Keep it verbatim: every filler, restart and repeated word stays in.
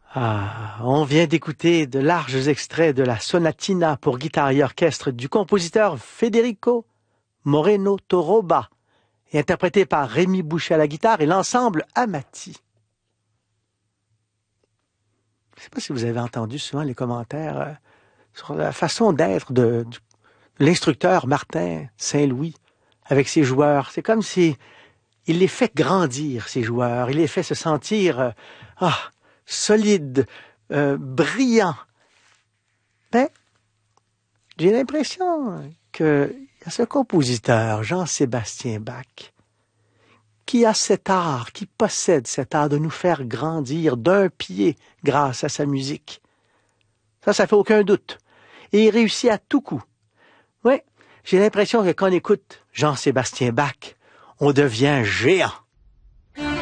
Ah, on vient d'écouter de larges extraits de la sonatina pour guitare et orchestre du compositeur Federico Moreno Torroba, et interprété par Rémi Boucher à la guitare et l'ensemble Amati. Je ne sais pas si vous avez entendu souvent les commentaires euh, sur la façon d'être de, de l'instructeur Martin Saint-Louis avec ses joueurs. C'est comme si il les fait grandir, ces joueurs. Il les fait se sentir euh, ah, solides, euh, brillants. Mais j'ai l'impression qu'il y a ce compositeur, Jean-Sébastien Bach, qui a cet art, qui possède cet art de nous faire grandir d'un pied grâce à sa musique. Ça, ça fait aucun doute. Et il réussit à tout coup. Oui, j'ai l'impression que quand on écoute Jean-Sébastien Bach, on devient géant.